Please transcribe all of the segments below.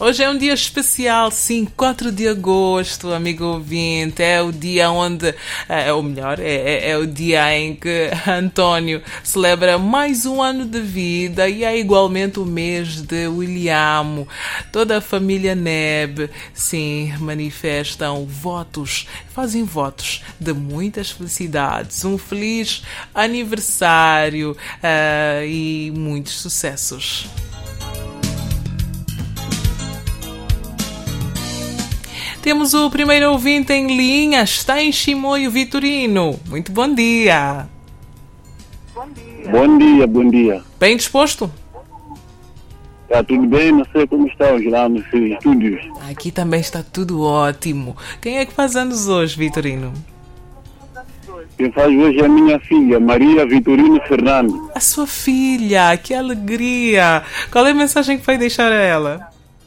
Hoje é um dia especial, sim, 4 de agosto, amigo ouvinte. É o dia onde, é o dia em que António celebra mais um ano de vida e é igualmente o mês de Williamo. Toda a família Neb, sim, manifestam votos, fazem votos de muitas felicidades, um feliz aniversário e muitos sucessos. Temos o primeiro ouvinte em linha, está em Chimoio, Vitorino. Muito bom dia. Bom dia. Bem disposto? Está tudo bem? Não sei como está hoje lá nos seus estúdios. Aqui também está tudo ótimo. Quem é que faz anos hoje, Vitorino? Quem faz hoje é a minha filha, Maria Vitorino Fernando. A sua filha, que alegria. Qual é a mensagem que vai deixar a ela?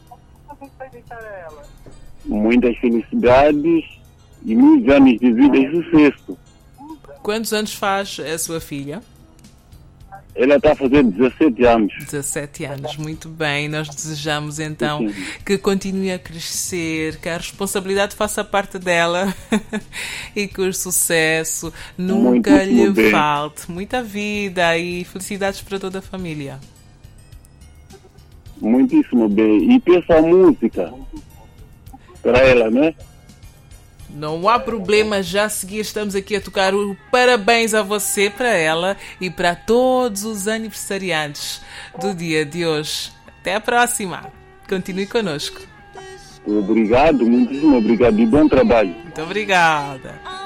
Muitas felicidades e muitos anos de vida e sucesso. Quantos anos faz a sua filha? Ela está fazendo 17 anos. 17 anos, muito bem. Nós desejamos então que continue a crescer, que a responsabilidade faça parte dela e que o sucesso nunca lhe falte. Muita vida e felicidades para toda a família. Muitíssimo bem. E peço a música para ela, né? Não há problema, já a seguir estamos aqui a tocar o parabéns a você, para ela e para todos os aniversariantes do dia de hoje. Até a próxima. Continue connosco. Obrigado, muitíssimo obrigado e bom trabalho. Muito obrigada.